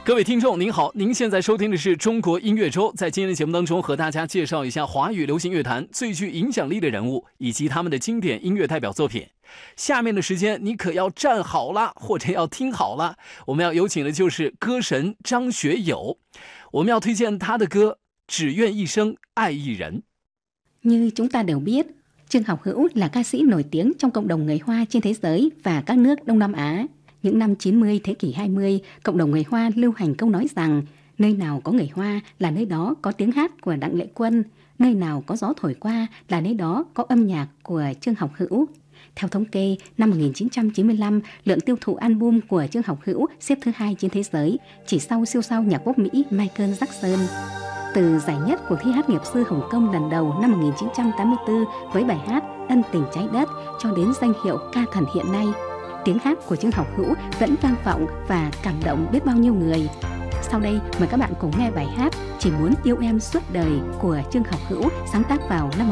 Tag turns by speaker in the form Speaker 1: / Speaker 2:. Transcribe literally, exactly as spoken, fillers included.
Speaker 1: 各位听众您好，您现在收听的是中国音乐周，在今天的节目当中和大家介绍一下华语流行乐坛最具影响力的人物以及他们的经典音乐代表作品。下面的时间你可要站好了，或者要听好了，我们要有请的就是歌神张学友，我们要推荐他的歌只愿一生爱一人。
Speaker 2: Như chúng ta đều biết, Trương Học Hữu là ca sĩ nổi tiếng trong cộng đồng người Hoa trên thế giới và các nước Đông Nam Á. Những năm chín mươi thế kỷ hai mươi, cộng đồng người Hoa lưu hành câu nói rằng nơi nào có người Hoa là nơi đó có tiếng hát của Đặng Lệ Quân, nơi nào có gió thổi qua là nơi đó có âm nhạc của Trương Học Hữu. Theo thống kê, năm một nghìn chín trăm chín mươi lăm, lượng tiêu thụ album của Trương Học Hữu xếp thứ hai trên thế giới, chỉ sau siêu sao nhạc pop Mỹ Michael Jackson. Từ giải nhất cuộc thi hát nghiệp dư Hồng Kông lần đầu năm một nghìn chín trăm tám mươi tư với bài hát Ân tình trái đất cho đến danh hiệu ca thần hiện nay, tiếng hát của Trương Học Hữu vẫn vang vọng và cảm động biết bao nhiêu người. Sau đây mời các bạn cùng nghe bài hát Chỉ muốn yêu em suốt đời của Trương Học Hữu sáng tác vào năm